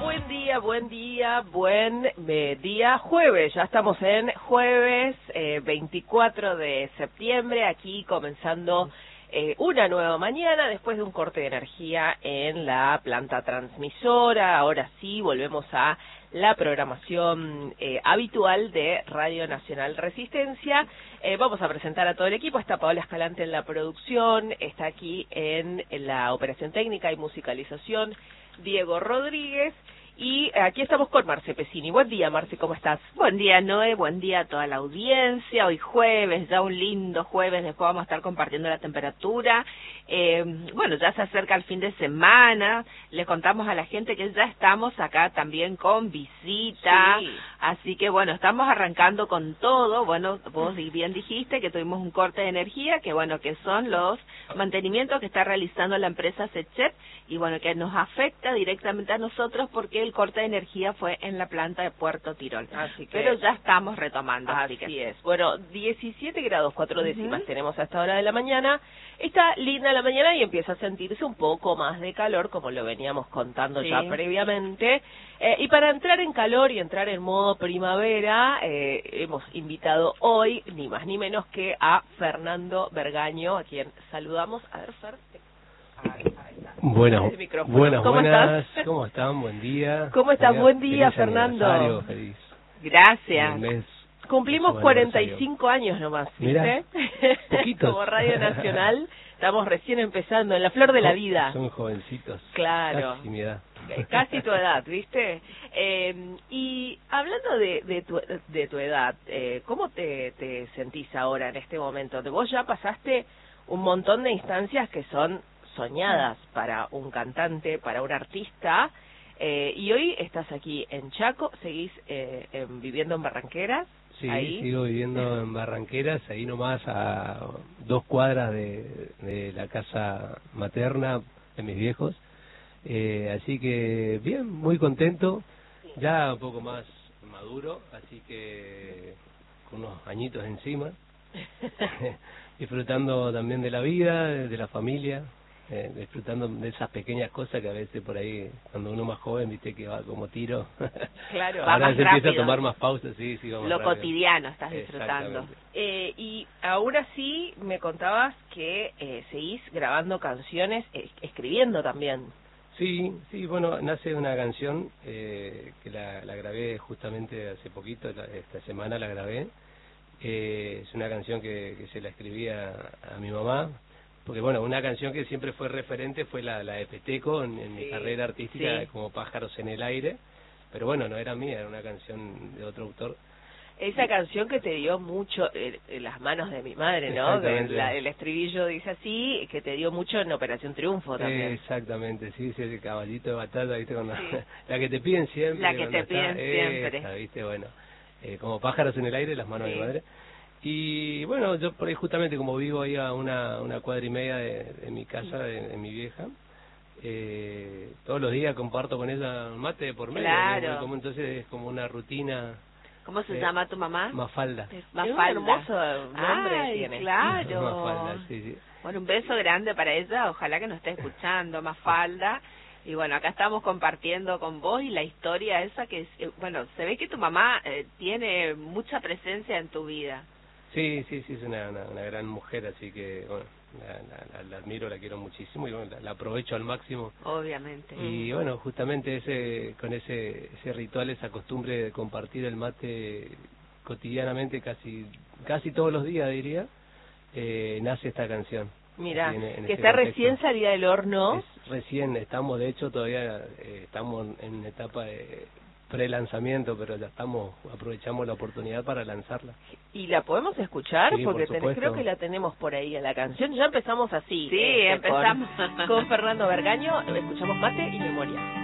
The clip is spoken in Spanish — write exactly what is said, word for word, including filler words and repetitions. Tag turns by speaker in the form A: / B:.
A: Buen día, buen día, buen eh, día, jueves, ya estamos en jueves eh, veinticuatro de septiembre, aquí comenzando eh, una nueva mañana después de un corte de energía en la planta transmisora. Ahora sí, volvemos a la programación eh, habitual de Radio Nacional Resistencia. Eh, vamos a presentar a todo el equipo. Está Paola Escalante en la producción, está aquí en, en la operación técnica y musicalización Diego Rodríguez, y aquí estamos con Marce Pesini. Buen día, Marce, ¿cómo estás?
B: Buen día, Noé, buen día a toda la audiencia. Hoy jueves, ya un lindo jueves, después vamos a estar compartiendo la temperatura. Eh, bueno, ya se acerca el fin de semana, les contamos a la gente que ya estamos acá también con visita, sí. Así que bueno, estamos arrancando con todo. Bueno, vos bien dijiste que tuvimos un corte de energía, que bueno, que son los mantenimientos que está realizando la empresa Sechet, y bueno, que nos afecta directamente a nosotros porque el corte de energía fue en la planta de Puerto Tirol. Así que, pero ya estamos retomando.
A: Así,
B: así
A: que. es. Bueno, diecisiete grados, cuatro décimas
B: uh-huh.
A: tenemos a esta hora de la mañana. Está linda la mañana y empieza a sentirse un poco más de calor, como lo veníamos contando sí. ya previamente. Eh, y para entrar en calor y entrar en modo primavera, eh, hemos invitado hoy, ni más ni menos que a Fernando Vergaño, a quien saludamos. A ver, Fer.
C: Ahí, ahí está. Bueno, buenas,
A: ¿Cómo
C: buenas,
A: estás?
C: ¿Cómo están? Buen día.
A: ¿Cómo estás?
C: Feliz,
A: Buen día,
C: feliz
A: Fernando.
C: Feliz.
B: Gracias.
C: Mes,
A: Cumplimos cuarenta y cinco años nomás, ¿viste?
C: Poquitos.
A: Como Radio Nacional, estamos recién empezando, en la flor de la vida.
C: Son jovencitos.
A: Claro.
C: Casi mi edad.
A: Casi tu edad, ¿viste? Eh, y hablando de, de, tu, de tu edad, eh, ¿cómo te, te sentís ahora en este momento? Vos ya pasaste un montón de instancias que son soñadas para un cantante, para un artista, eh, y hoy estás aquí en Chaco, seguís eh, en, viviendo en Barranqueras.
C: Sí,
A: ahí.
C: Sigo viviendo en Barranqueras, ahí nomás a dos cuadras de, de la casa materna de mis viejos, eh, así que bien, muy contento, ya un poco más maduro, así que con unos añitos encima, disfrutando también de la vida, de la familia. Eh, disfrutando de esas pequeñas cosas que a veces por ahí, cuando uno más joven, viste que va como tiro.
A: Claro,
C: ahora
B: va
C: se
B: más
C: empieza
B: rápido.
C: a tomar más pausas, sí, sí, vamos
B: Lo
C: rápido.
B: cotidiano estás disfrutando.
A: Eh, y ahora sí me contabas que eh, seguís grabando canciones, eh, escribiendo también.
C: Sí, sí, bueno, nace una canción eh, que la, la grabé justamente hace poquito, la, esta semana la grabé. Eh, es una canción que, que se la escribí a, a mi mamá. Porque bueno, una canción que siempre fue referente fue la, la de Peteco en, en sí, mi carrera artística, sí. como Pájaros en el Aire, pero bueno, no era mía, era una canción de otro autor.
A: Esa canción que te dio mucho eh, en las manos de mi madre, ¿no? El, la, el estribillo dice así, que te dio mucho en Operación Triunfo también.
C: Eh, exactamente, sí, sí, ese caballito de batalla, ¿viste? Con la, sí. la que te piden siempre.
B: La que te piden
C: está,
B: siempre.
C: Esa, ¿viste? Bueno, eh, como Pájaros en el Aire, las manos sí. de mi madre. Y bueno, yo por ahí justamente como vivo ahí a una, una cuadra y media de, de mi casa, de, de mi vieja, eh, todos los días comparto con ella un mate de por medio.
B: Claro.
C: Como, entonces es como una rutina.
B: ¿Cómo se
C: eh,
B: llama tu mamá?
C: Mafalda.
B: Mafalda.
A: Un hermoso nombre
B: Ay,
A: tiene.
B: Claro.
C: Mafalda, sí, sí.
B: Bueno, un beso grande para ella, ojalá que nos esté escuchando, Mafalda. Y bueno, acá estamos compartiendo con vos y la historia esa que, eh, bueno, se ve que tu mamá eh, tiene mucha presencia en tu vida.
C: Sí, sí, sí, es una, una, una gran mujer, así que, bueno, la, la, la admiro, la quiero muchísimo y bueno, la, la aprovecho al máximo.
B: Obviamente.
C: Y bueno, justamente ese con ese ese ritual, esa costumbre de compartir el mate cotidianamente, casi casi todos los días, diría, eh, nace esta canción.
A: Mira,
C: en, en
A: que
C: este
A: está
C: contexto.
A: Recién salida del horno.
C: Es recién, estamos, de hecho, todavía eh, estamos en etapa de pre-lanzamiento, pero ya estamos, aprovechamos la oportunidad para lanzarla.
A: ¿Y la podemos escuchar?
C: Sí,
A: porque
C: por
A: tenés, creo que la tenemos por ahí en la canción. Ya empezamos así.
B: Sí,
A: este,
B: empezamos.
A: Con, con Fernando Vergaño, escuchamos Mate y Memoria.